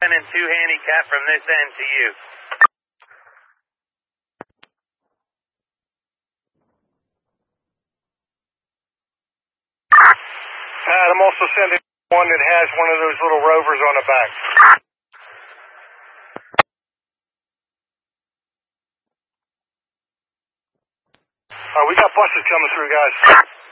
sending 2 handicap from this end to you. Pat, I'm also sending one that has one of those little rovers on the back. We got buses coming through, guys.